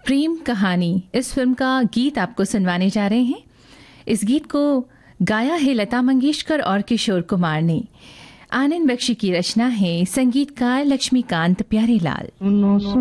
प्रेम कहानी इस फिल्म का गीत आपको सुनवाने जा रहे हैं। इस गीत को गाया है लता मंगेशकर और किशोर कुमार ने। आनंद बख्शी की रचना है, संगीतकार लक्ष्मीकांत प्यारेलाल।